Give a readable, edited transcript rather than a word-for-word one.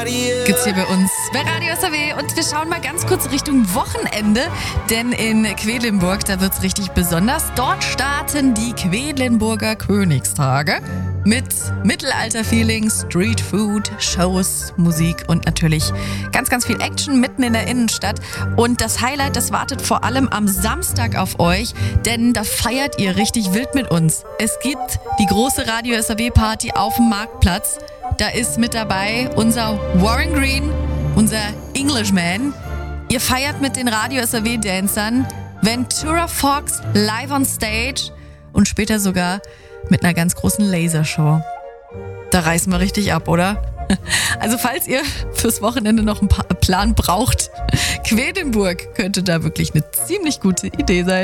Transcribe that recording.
Gibt's hier bei uns bei Radio SAW und wir schauen mal ganz kurz Richtung Wochenende, denn in Quedlinburg, da wird's richtig besonders. Dort starten die Quedlinburger Königstage mit Mittelalter-Feeling, Streetfood, Shows, Musik und natürlich ganz, ganz viel Action mitten in der Innenstadt. Und das Highlight, das wartet vor allem am Samstag auf euch, denn da feiert ihr richtig wild mit uns. Es gibt die große Radio SAW-Party auf dem Marktplatz. Da ist mit dabei unser Warren Green, unser Englishman. Ihr feiert mit den Radio SAW-Dancern, Ventura Fox live on stage und später sogar mit einer ganz großen Lasershow. Da reißen wir richtig ab, oder? Also falls ihr fürs Wochenende noch einen Plan braucht, Quedlinburg könnte da wirklich eine ziemlich gute Idee sein.